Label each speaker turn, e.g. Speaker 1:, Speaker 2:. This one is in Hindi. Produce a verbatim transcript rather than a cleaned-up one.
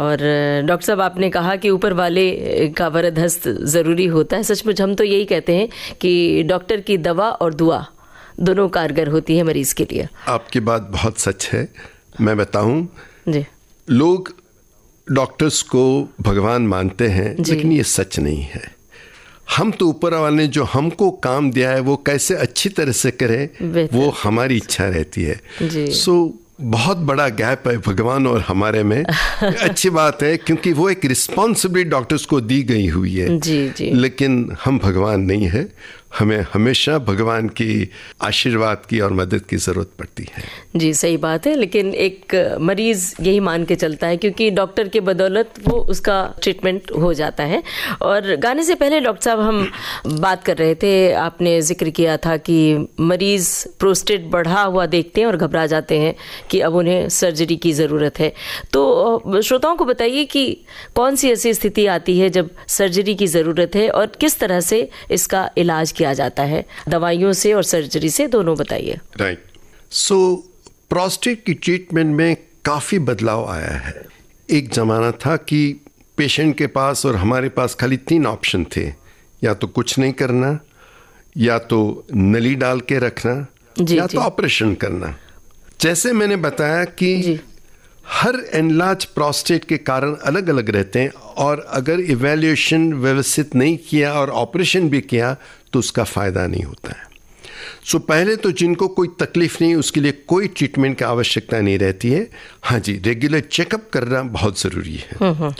Speaker 1: और डॉक्टर साहब, आपने कहा कि ऊपर वाले का वरद हस्त ज़रूरी होता है। सचमुच हम तो यही कहते हैं कि डॉक्टर की दवा और दुआ दोनों कारगर होती है मरीज़ के लिए।
Speaker 2: आपकी बात बहुत सच है। मैं बताऊं
Speaker 1: जी,
Speaker 2: लोग डॉक्टर्स को भगवान मानते हैं, लेकिन ये सच नहीं है। हम तो ऊपर वाले ने जो हमको काम दिया है वो कैसे अच्छी तरह से करें वो हमारी इच्छा रहती है। सो बहुत बड़ा गैप है भगवान और हमारे में। अच्छी बात है, क्योंकि वो एक रिस्पॉन्सिबिलिटी डॉक्टर्स को दी गई हुई है।
Speaker 1: जी, जी।
Speaker 2: लेकिन हम भगवान नहीं है, हमें हमेशा भगवान की आशीर्वाद की और मदद की ज़रूरत पड़ती है।
Speaker 1: जी, सही बात है। लेकिन एक मरीज़ यही मान के चलता है क्योंकि डॉक्टर के बदौलत वो उसका ट्रीटमेंट हो जाता है। और गाने से पहले डॉक्टर साहब हम बात कर रहे थे, आपने जिक्र किया था कि मरीज़ प्रोस्टेट बढ़ा हुआ देखते हैं और घबरा जाते हैं कि अब उन्हें सर्जरी की ज़रूरत है। तो श्रोताओं को बताइए कि कौन सी ऐसी स्थिति आती है जब सर्जरी की ज़रूरत है और किस तरह से इसका इलाज किया जाता है, दवाइयों से और सर्जरी से, दोनों बताइए।
Speaker 2: राइट। सो प्रोस्टेट की ट्रीटमेंट में काफ़ी बदलाव आया है। एक ज़माना था कि पेशेंट के पास और हमारे पास खाली तीन ऑप्शन थे, या तो कुछ नहीं करना, या तो नली डाल के रखना,
Speaker 1: जी,
Speaker 2: या
Speaker 1: जी।
Speaker 2: तो ऑपरेशन करना। जैसे मैंने बताया कि
Speaker 1: जी।
Speaker 2: हर एनलार्ज प्रोस्टेट के कारण अलग अलग रहते हैं, और अगर इवैल्यूएशन व्यवस्थित नहीं किया और ऑपरेशन भी किया तो उसका फ़ायदा नहीं होता है। सो so, पहले तो जिनको कोई तकलीफ नहीं, उसके लिए कोई ट्रीटमेंट की आवश्यकता नहीं रहती है। हाँ जी, रेगुलर चेकअप करना बहुत ज़रूरी है।